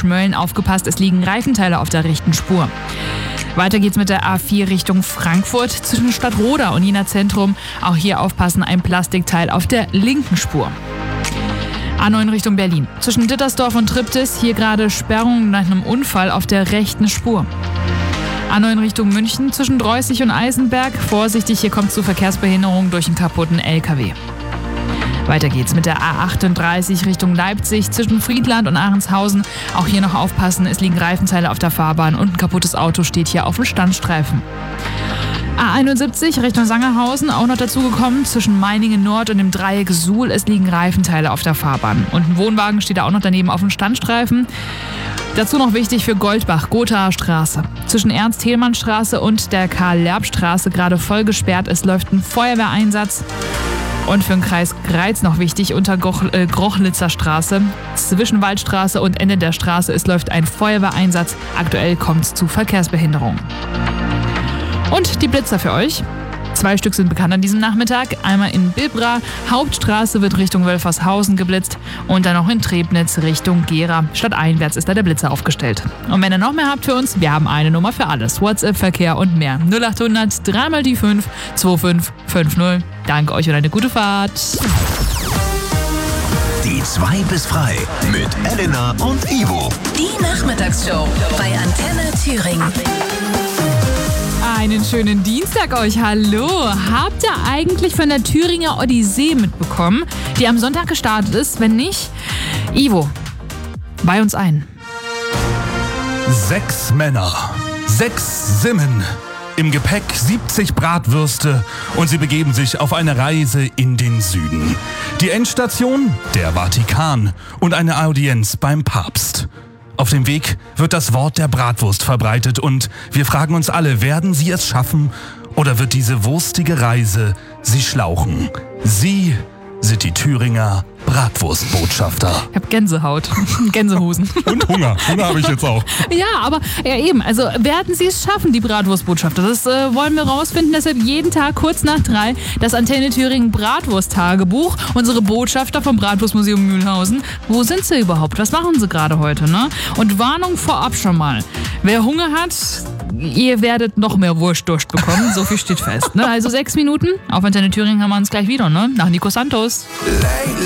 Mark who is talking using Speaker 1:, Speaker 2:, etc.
Speaker 1: Schmölln. Aufgepasst, es liegen Reifenteile auf der rechten Spur. Weiter geht's mit der A4 Richtung Frankfurt zwischen Stadtroda und Jena Zentrum. Auch hier aufpassen, ein Plastikteil auf der linken Spur. A9 Richtung Berlin. Zwischen Dittersdorf und Triptis hier gerade Sperrung nach einem Unfall auf der rechten Spur. A9 Richtung München zwischen Dreußig und Eisenberg. Vorsichtig, hier kommt zu Verkehrsbehinderung durch einen kaputten LKW. Weiter geht's mit der A38 Richtung Leipzig zwischen Friedland und Ahrendshausen. Auch hier noch aufpassen, es liegen Reifenteile auf der Fahrbahn und ein kaputtes Auto steht hier auf dem Standstreifen. A71 Richtung Sangerhausen, auch noch dazugekommen, zwischen Meiningen Nord und dem Dreieck Suhl. Es liegen Reifenteile auf der Fahrbahn. Und ein Wohnwagen steht da auch noch daneben auf dem Standstreifen. Dazu noch wichtig für Goldbach, Gothaer Straße. Zwischen Ernst-Thälmann-Straße und der Karl-Lerb-Straße gerade voll gesperrt. Es läuft ein Feuerwehreinsatz. Und für den Kreis Greiz noch wichtig, unter Grochlitzer Straße, zwischen Waldstraße und Ende der Straße, es läuft ein Feuerwehreinsatz. Aktuell kommt es zu Verkehrsbehinderung. Und die Blitzer für euch. 2 Stück sind bekannt an diesem Nachmittag. Einmal in Bibra, Hauptstraße wird Richtung Wölfershausen geblitzt und dann noch in Trebnitz Richtung Gera. Stadteinwärts ist da der Blitzer aufgestellt. Und wenn ihr noch mehr habt für uns, wir haben eine Nummer für alles. WhatsApp, Verkehr und mehr. 0800 3 mal die 5 2550. Danke euch und eine gute Fahrt.
Speaker 2: Die 2 bis frei mit Elena und Ivo.
Speaker 3: Die Nachmittagsshow bei Antenne Thüringen.
Speaker 1: Einen schönen Dienstag euch, hallo. Habt ihr eigentlich von der Thüringer Odyssee mitbekommen, die am Sonntag gestartet ist? Wenn nicht, Ivo, bei uns ein.
Speaker 4: 6 Männer, 6 Simmen, im Gepäck 70 Bratwürste und sie begeben sich auf eine Reise in den Süden. Die Endstation? Der Vatikan und eine Audienz beim Papst. Auf dem Weg wird das Wort der Bratwurst verbreitet und wir fragen uns alle, werden sie es schaffen oder wird diese wurstige Reise sie schlauchen? Sie sind die Thüringer Bratwurstbotschafter.
Speaker 1: Ich hab Gänsehaut, Gänsehusen.
Speaker 4: Und Hunger. Hunger habe ich jetzt auch.
Speaker 1: Ja, aber ja eben, also werden sie es schaffen, die Bratwurstbotschafter? Das wollen wir rausfinden, deshalb jeden Tag kurz nach 3 das Antenne Thüringen Bratwurst-Tagebuch. Unsere Botschafter vom Bratwurstmuseum Mühlhausen. Wo sind sie überhaupt? Was machen sie gerade heute, ne? Und Warnung vorab schon mal. Wer Hunger hat, ihr werdet noch mehr Wurstdurst bekommen, so viel steht fest. Ne? Also 6 Minuten, auf Antenne Thüringen haben wir uns gleich wieder, ne? Nach Nico Santos.